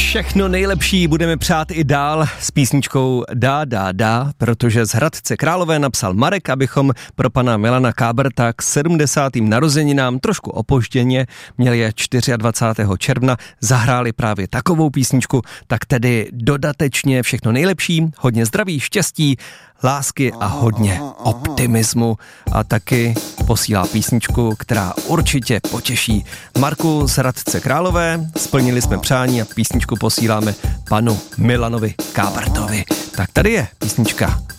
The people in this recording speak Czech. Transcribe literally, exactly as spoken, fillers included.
Všechno nejlepší budeme přát i dál s písničkou Dá, dá, dá, protože z Hradce Králové napsal Marek, abychom pro pana Milana Káberta k sedmdesátým narozeninám trošku opožděně, měli je dvacátého čtvrtého června, zahráli právě takovou písničku, tak tedy dodatečně všechno nejlepší, hodně zdraví, štěstí, lásky a hodně optimismu a taky posílá písničku, která určitě potěší Marku z Hradce Králové. Splnili jsme přání a písničku posíláme panu Milanovi Kábertovi. Tak tady je písnička